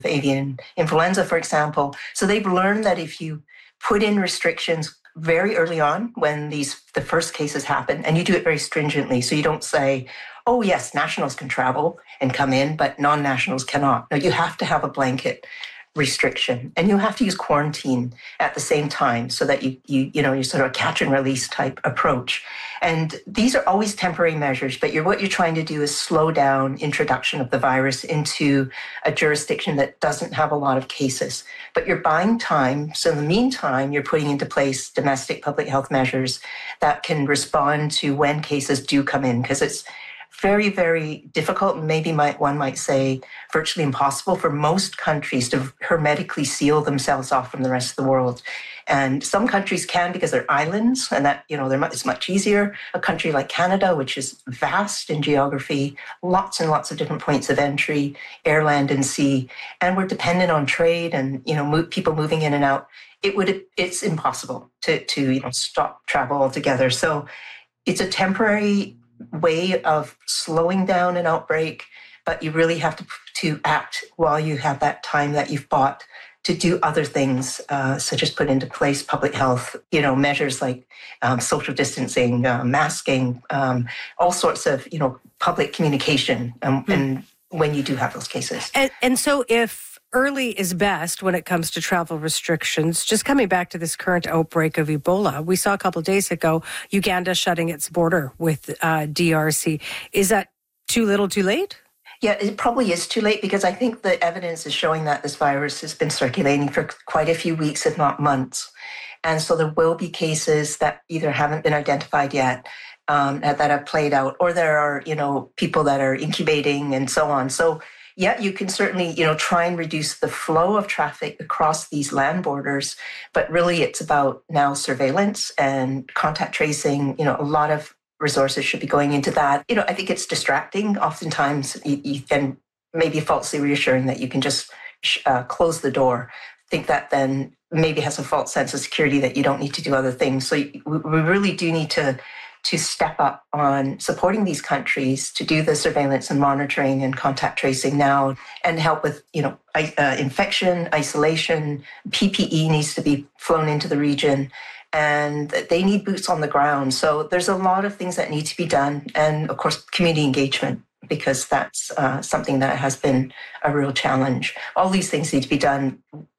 avian influenza, for example. So they've learned that if you put in restrictions very early on when the first cases happen, and you do it very stringently, so you don't say, oh yes, nationals can travel and come in, but non-nationals cannot. No, you have to have a blanket restriction, and you have to use quarantine at the same time so that you sort of a catch and release type approach. And these are always temporary measures, but what you're trying to do is slow down introduction of the virus into a jurisdiction that doesn't have a lot of cases. But you're buying time. So in the meantime, you're putting into place domestic public health measures that can respond to when cases do come in, because it's very, very difficult, maybe one might say virtually impossible for most countries to hermetically seal themselves off from the rest of the world. And some countries can because they're islands, and that, it's much easier. A country like Canada, which is vast in geography, lots and lots of different points of entry, air, land, and sea, and we're dependent on trade and, people moving in and out. It's impossible to stop travel altogether. So it's a temporary way of slowing down an outbreak, but you really have to act while you have that time that you've bought to do other things, such as put into place public health, measures like social distancing, masking, all sorts of, public communication, and when you do have those cases. And so if early is best when it comes to travel restrictions, just coming back to this current outbreak of Ebola, we saw a couple of days ago, Uganda shutting its border with DRC. Is that too little too late? Yeah, it probably is too late, because I think the evidence is showing that this virus has been circulating for quite a few weeks, if not months. And so there will be cases that either haven't been identified yet, that have played out, or there are, people that are incubating and so on. So yeah, you can certainly, try and reduce the flow of traffic across these land borders, but really it's about now surveillance and contact tracing. A lot of resources should be going into that. I think it's distracting. Oftentimes you can maybe falsely reassuring that you can just close the door. I think that then maybe has a false sense of security that you don't need to do other things. So we really do need to step up on supporting these countries to do the surveillance and monitoring and contact tracing now, and help with, infection, isolation. PPE needs to be flown into the region, and they need boots on the ground. So there's a lot of things that need to be done. And of course, community engagement, because that's something that has been a real challenge. All these things need to be done.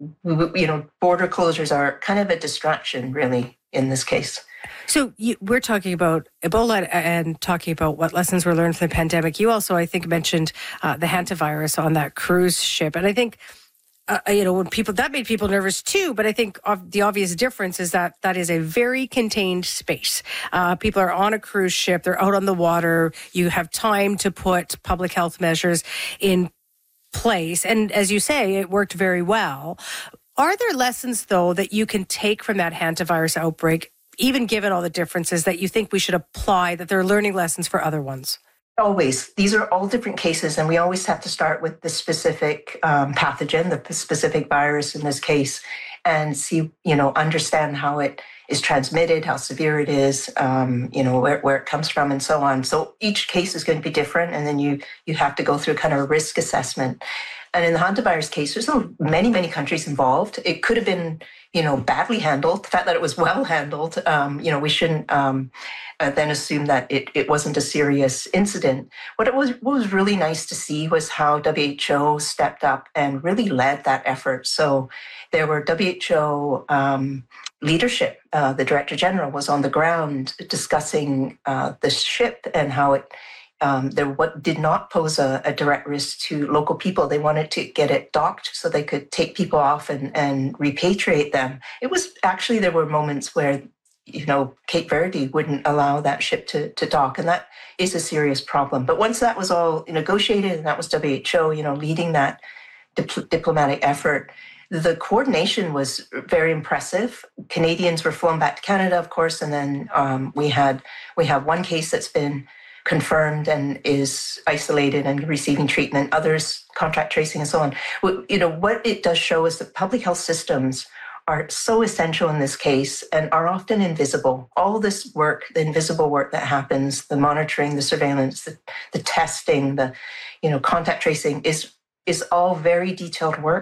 Border closures are kind of a distraction, really, in this case. So we're talking about Ebola and talking about what lessons were learned from the pandemic. You also, I think, mentioned the hantavirus on that cruise ship. And I think, when that made people nervous too. But I think the obvious difference is that is a very contained space. People are on a cruise ship. They're out on the water. You have time to put public health measures in place. And as you say, it worked very well. Are there lessons, though, that you can take from that hantavirus outbreak, even given all the differences, that you think we should apply, that there are learning lessons for other ones? Always. These are all different cases, and we always have to start with the specific pathogen, the specific virus in this case, and see, understand how it is transmitted, how severe it is, where it comes from, and so on. So each case is going to be different, and then you have to go through kind of a risk assessment. And in the hantavirus case, there's many, many countries involved. It could have been, badly handled. The fact that it was well handled, we shouldn't then assume that it wasn't a serious incident. What was really nice to see was how WHO stepped up and really led that effort. So there were WHO leadership. The Director General was on the ground discussing the ship and how it did not pose a direct risk to local people. They wanted to get it docked so they could take people off and repatriate them. It was actually, there were moments where, Cape Verde wouldn't allow that ship to dock, and that is a serious problem. But once that was all negotiated, and that was WHO, leading that diplomatic effort, the coordination was very impressive. Canadians were flown back to Canada, of course, and then we have one case that's been confirmed and is isolated and receiving treatment, others contact tracing and so on. What it does show is that public health systems are so essential in this case and are often invisible. All this work, the invisible work that happens, the monitoring, the surveillance, the testing, the contact tracing is is all very detailed work.